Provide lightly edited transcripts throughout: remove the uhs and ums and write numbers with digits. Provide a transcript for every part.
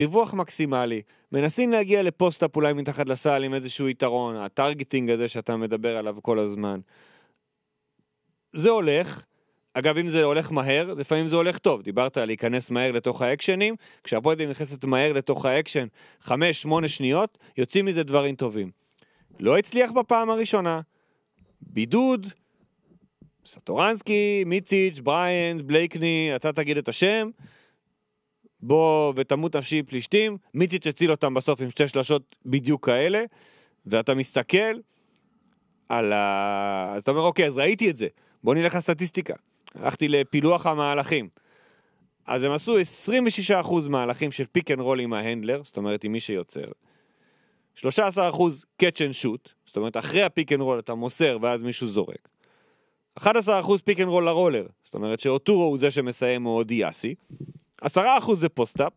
ריווח מקסימלי, מנסים להגיע לפוסט-אפ אולי מתחת לסל עם איזשהו יתרון, הטרגטינג הזה שאתה מדבר עליו כל הזמן. זה הולך, אגב אם זה הולך מהר, לפעמים זה הולך טוב, דיברת על להיכנס מהר לתוך האקשנים, כשהפועל נכנסת מהר לתוך האקשן, 5-8 שניות, יוצאים מזה דברים טובים. לא הצליח בפעם הראשונה, בידוד, סטורנסקי, מיציץ', בריינד, בלייקני, אתה תגיד את השם, בוא ותמות נפשי פלישתים, מיציץ' הציל אותם בסוף עם 2 שלשות בדיוק כאלה, ואתה מסתכל על אז אתה אומר, אוקיי, אז ראיתי את זה, בוא נלך לסטטיסטיקה, הלכתי לפילוח המהלכים, אז הם עשו 26% מהלכים של פיק אנד רול עם ההנדלר, זאת אומרת עם מי שיוצר, 13% קאץ' אנד שוט, זאת אומרת אחרי הפיק אנד רול אתה מוסר ואז מישהו זורק, 11% פיק אנד רול לרולר, זאת אומרת שאוטורו הוא זה שמסיים או דיאסי, 10% זה פוסט-אפ,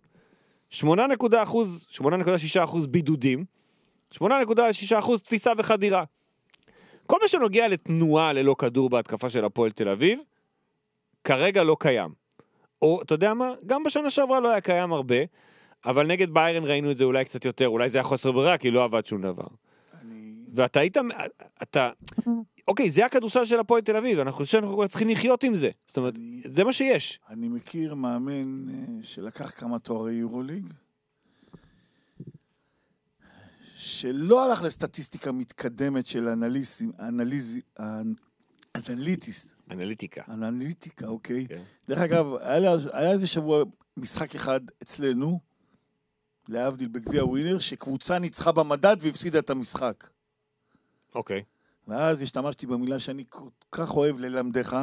8.6% בידודים, 8.6% תפיסה וחדירה. כל מה שנוגע לתנועה ללא כדור בהתקפה של הפועל תל אביב, כרגע לא קיים. או, אתה יודע מה? גם בשנה שעברה לא היה קיים הרבה, אבל נגד ביירן ראינו את זה אולי קצת יותר, אולי זה היה חוסר ברירה, כי לא עבד שום דבר. ואתה היית, אוקיי, זה הכדורסל של הפועל תל אביב, אנחנו חושבים שאנחנו צריכים לחיות עם זה. זאת אומרת, זה מה שיש. אני מכיר מאמן שלקח כמה תוארי יורוליג, שלא הלך לסטטיסטיקה מתקדמת של אנליטיקה, אוקיי. דרך אגב, היה איזה שבוע משחק אחד אצלנו, להבדיל בגביע ווינר, שקבוצה ניצחה במדד והפסידה את המשחק. אוקיי. ואז השתמשתי במילה שאני כל כך אוהב ללמדך,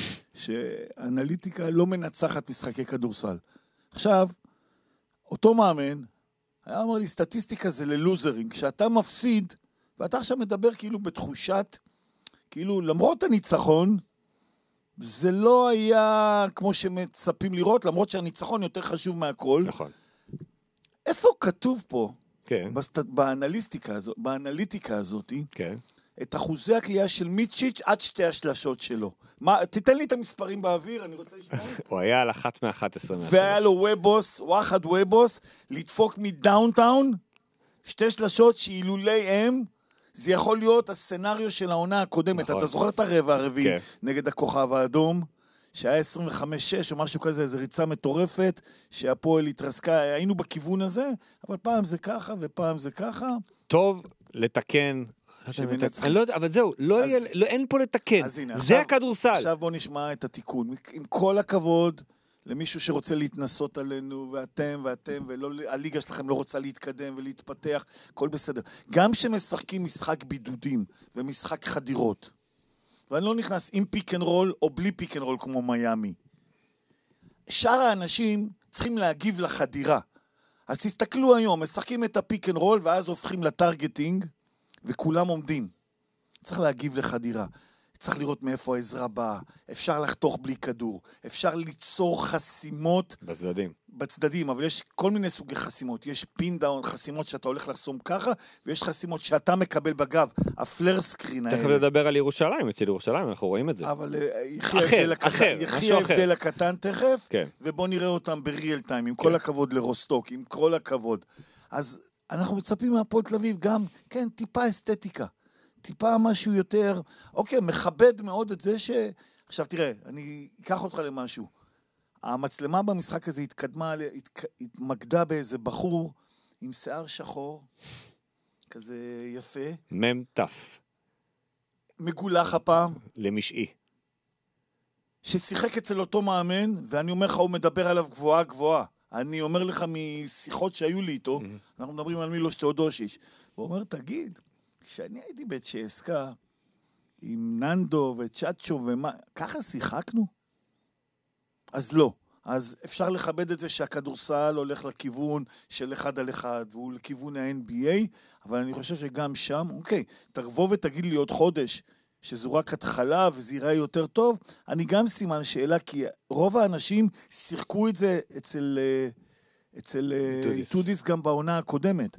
שאנליטיקה לא מנצחת משחקי כדורסל. עכשיו, אותו מאמן, היה אומר לי, סטטיסטיקה זה ללוזרים. כשאתה מפסיד, ואתה עכשיו מדבר כאילו בתחושת, כאילו למרות הניצחון, זה לא היה כמו שמצפים לראות, למרות שהניצחון יותר חשוב מהכל. נכון. איפה כתוב פה, כן. באנליטיקה הזאת, כן. את אחוזי הקליעה של מיצ'יץ' עד 2 השלשות שלו. תיתן לי את המספרים באוויר, אני רוצה לשמוע. הוא היה על 1 מ-11. והיה לו וובוס, לדפוק מדאונטאון, 2 שלשות שאילולי הם, זה יכול להיות הסצנריו של העונה הקודמת. אתה זוכר את הרבע הרביעי נגד הכוכב האדום, שהיה 25-6 או משהו כזה, איזו ריצה מטורפת, שהפועל התרסקה, היינו בכיוון הזה, אבל פעם זה ככה ופעם זה ככה. טוב לתקן, אני לא יודע, אבל זהו, אין פה לתקן, זה הכדורסל. עכשיו בוא נשמע את התיקון, עם כל הכבוד למישהו שרוצה להתנסות עלינו, ואתם, הליגה שלכם לא רוצה להתקדם ולהתפתח, הכל בסדר. גם שמשחקים משחק בידודים ומשחק חדירות, ואני לא נכנס עם פיק אנד רול או בלי פיק אנד רול כמו מיימי. שאר האנשים צריכים להגיב לחדירה. אז תסתכלו היום, משחקים את הפיק אנד רול ואז הופכים לטרגטינג, וכולם עומדים. צריך להגיב לחדירה. צריך לראות מאיפה העזרה באה. אפשר לחתוך בלי כדור. אפשר ליצור חסימות. בצדדים, אבל יש כל מיני סוגי חסימות. יש פין דאון, חסימות שאתה הולך לחסום ככה, ויש חסימות שאתה מקבל בגב. הפלר סקרין האלה. תכף לדבר על ירושלים, אצל ירושלים, אנחנו רואים את זה. אבל יחי ההבדל הקטן תכף, ובוא נראה אותם בריאל טיים, עם כל הכבוד לרוסטוק, עם כל הכבוד. אז אנחנו מצפים מהפועל תל אביב גם, כן, טיפה אסתטיקה. טיפה משהו יותר, אוקיי, מכבד מאוד את זה עכשיו תראה, אני אקח אותך למשהו. המצלמה במשחק הזה התמקדה באיזה בחור עם שיער שחור, כזה יפה. ממטף. מגולח הפעם. למשעי. ששיחק אצל אותו מאמן, ואני אומר לך, הוא מדבר עליו גבוהה. אני אומר לך משיחות שהיו לי איתו, אנחנו מדברים על מילוש תאודושיץ', הוא אומר, תגיד, כשאני הייתי בצ'סקה, עם ננדו וצ'אצ'ו ומה, ככה שיחקנו? אז לא. אז אפשר לכבד את זה שהכדורסל הולך לכיוון של 1 על 1, והוא לכיוון ה-NBA, אבל אני חושב שגם שם, אוקיי, תבוא ותגיד לי עוד חודש, שזו רק התחלה וזה ייראה יותר טוב, אני גם סימן שאלה, כי רוב האנשים שיחקו את זה אצל טודיס גם בעונה הקודמת.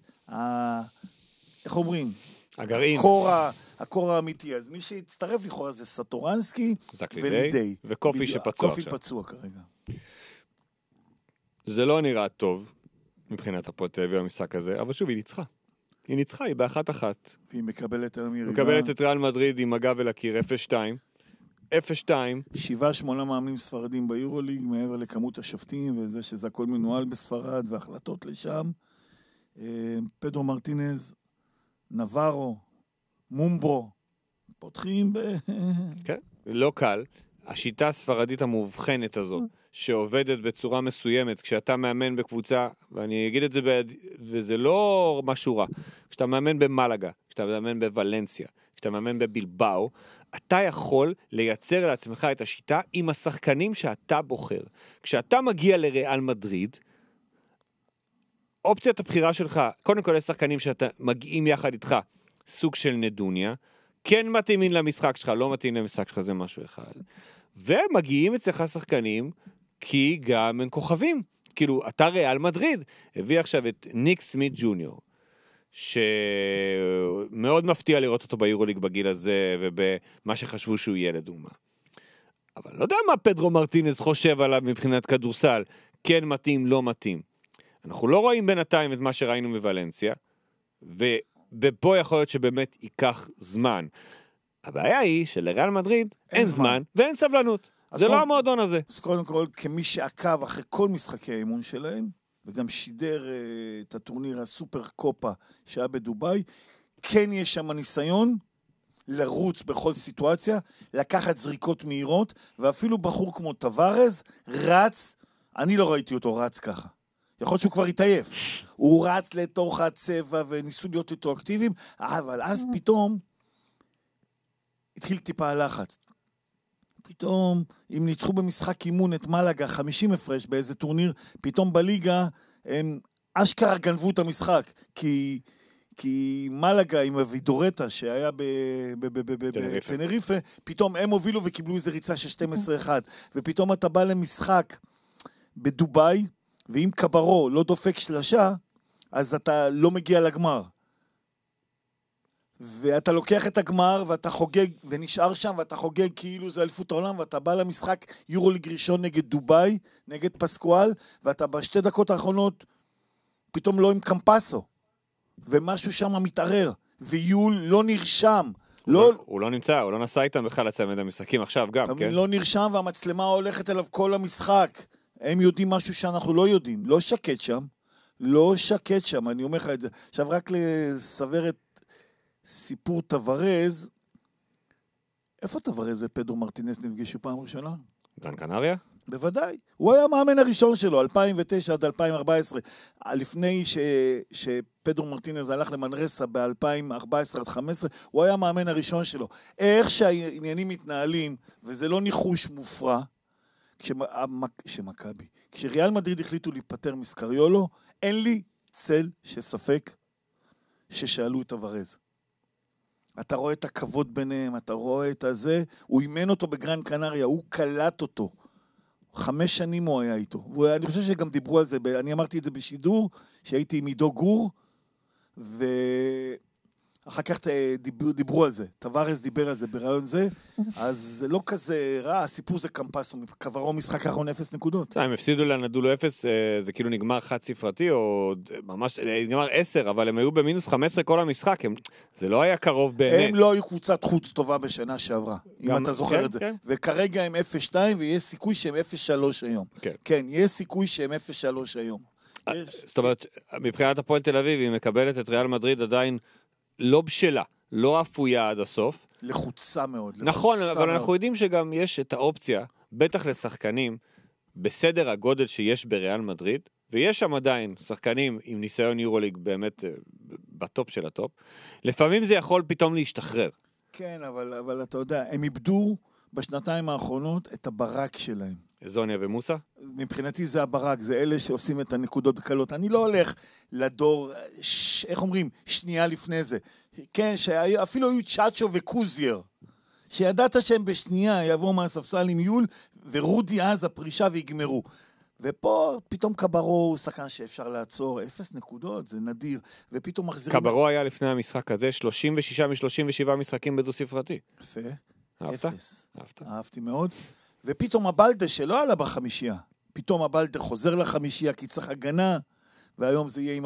איך אומרים? הגרעין. הקור האמיתי. אז מי שהצטרף לכאורה זה סטורנסקי ולידי. וקופי שפצוע. קופי פצוע כרגע. זה לא נראה טוב. מבחינת הפועל תל אביב המשחק הזה, אבל שוב, היא ניצחה. היא ניצחה, היא ב1-1. והיא מקבלת היום ירידה. מקבלת את ריאל מדריד עם הגב אל הקיר, 0-2. 0-2. 7-8 מאמנים ספרדים ביורוליג, מעבר לכמות השופטים, וזה שזה הכל מנוהל בספרד, והחלטות לשם. פדרו מרטינז, נברו, מומברו, פותחים כן, לא קל. השיטה הספרדית המובחנת הזאת, שעובדת בצורה מסוימת, כשאתה מאמן בקבוצה, ואני אגיד את זה, וזה לא משהו רע, כשאתה מאמן במלגה, כשאתה מאמן בוולנסיה, כשאתה מאמן בבילבאו, אתה יכול לייצר לעצמך את השיטה עם השחקנים שאתה בוחר. כשאתה מגיע לריאל מדריד, אופציית הבחירה שלך, קודם כל יש שחקנים שאתה מגיעים יחד איתך, סוג של נדוניה, כן מתאימים למשחק שלך, לא מתאים למשחק שלך, זה משהו אחד. ומגיעים אצלך שחקנים, כי גם הם כוכבים. כאילו, אתה ריאל מדריד, הביא עכשיו את ניק סמית ג'וניור, שמאוד מפתיע לראות אותו ביורוליג בגיל הזה, ובמה שחשבו שהוא יהיה לדוגמה. אבל לא יודע מה פדרו מרטינז חושב עליו מבחינת כדורסל, כן מתאים, לא מתאים. אנחנו לא רואים בינתיים את מה שראינו מוולנסיה, ופה יכול להיות שבאמת ייקח זמן. הבעיה היא שלריאל מדריד אין זמן ואין סבלנות. זה לא המועדון הזה. אז קודם כל, כמי שעקב אחרי כל משחקי האימון שלהם, וגם שידר את הטורניר הסופר קופה שהיה בדוביי, כן יש שם ניסיון לרוץ בכל סיטואציה, לקחת זריקות מהירות, ואפילו בחור כמו טווארז רץ, אני לא ראיתי אותו רץ ככה. יכול להיות שהוא כבר התעייף. הוא רץ לתוך הצבע וניסו להיות איתו אקטיביים, אבל אז פתאום התחיל טיפה הלחץ. פתאום, אם ניצחו במשחק אימון את מלגה 50 הפרש באיזה טורניר, פתאום בליגה הם אשכרה גנבו את המשחק, כי מלגה עם הווידורטה שהיה בטנריפה, פתאום הם הובילו וקיבלו איזה ריצה של 12-1, ופתאום אתה בא למשחק בדוביי, ואם קברו לא דופק שלשה, אז אתה לא מגיע לגמר. ואתה לוקח את הגמר, ואתה חוגג, ונשאר שם, ואתה חוגג כאילו זה אליפות העולם, ואתה בא למשחק יורוליג ראשון נגד דוביי, נגד פסקואל, ואתה בשתי דקות האחרונות, פתאום לא עם קמפסו, ומשהו שם מתערער, ויול לא נרשם. הוא לא נמצא, הוא לא נסע איתם בכלל לצמד המשחקים עכשיו גם, כן? לא נרשם, והמצלמה הולכת אליו כל המשחק. הם יודעים משהו שאנחנו לא יודעים. לא שקט שם. לא שקט שם, אני אומר לך את זה. עכשיו רק לסבר את סיפור טווארז. איפה טווארז ופדרו מרטינס נפגשו פעם ראשונה? גרן קנריה? בוודאי. הוא היה המאמן הראשון שלו, 2009 עד 2014. לפני שפדרו מרטינס הלך למנרסה ב-2014 עד 2015, הוא היה המאמן הראשון שלו. איך שהעניינים מתנהלים, וזה לא ניחוש מופרע, כשריאל מדריד החליטו להיפטר מסקריולו, אין לי צל שספק ששאלו את טווארז. אתה רואה את הכבוד ביניהם, אתה רואה את הזה, הוא אימן אותו בגרן קנריה, הוא קלט אותו. 5 שנים הוא היה איתו. ואני חושב שגם דיברו על זה, אני אמרתי את זה בשידור, שהייתי עם עידו גור, אחר כך דיברו על זה, טווארז דיבר על זה ברעיון זה, אז זה לא כזה רע, הסיפור זה קמפסו, קברו משחק האחרון 0 נקודות. הם הפסידו לנדולו 0, זה כאילו נגמר חד ספרתי, או ממש נגמר 10, אבל הם היו במינוס 15 כל המשחק, זה לא היה קרוב באמת. הם לא היו קבוצת חוץ טובה בשנה שעברה, אם אתה זוכר את זה. וכרגע הם 0-2, ויש סיכוי שהם 0-3 היום. כן, יש סיכוי שהם 0-3 היום. זאת אומרת, מבחינת הפועל תל אביב, היא מקבלת את ריאל מדריד עדיין לא בשלה, לא אפויה עד הסוף. לחוצה מאוד. נכון, אבל אנחנו יודעים שגם יש את האופציה, בטח לשחקנים, בסדר הגודל שיש בריאל מדריד, ויש שם עדיין שחקנים עם ניסיון יורוליג באמת בטופ של הטופ, לפעמים זה יכול פתאום להשתחרר. כן, אבל אתה יודע, הם איבדו בשנתיים האחרונות את הברק שלהם. זוניה ומוסה? מבחינתי זה הברק, זה אלה שעושים את הנקודות הקלות. אני לא הולך לדור, איך אומרים, שנייה לפני זה. כן, אפילו היו צ'אצ'ו וקוזייר, שידעת שהם בשנייה יבואו מהספסל עם יול, ורודי אז הפרישה ויגמרו. ופה פתאום קברו הוא שחקן שאפשר לעצור, 0 נקודות, זה נדיר, ופתאום מחזירים... קברו היה לפני המשחק הזה, 36 מ-37 משחקים בדו ספרתי. יפה. אהבת? 0. אהבתי מאוד. ופתאום הבלדה שלא עלה בחמישייה, פתאום הבלדה חוזר לחמישייה כי צריך הגנה, והיום זה יהיה עם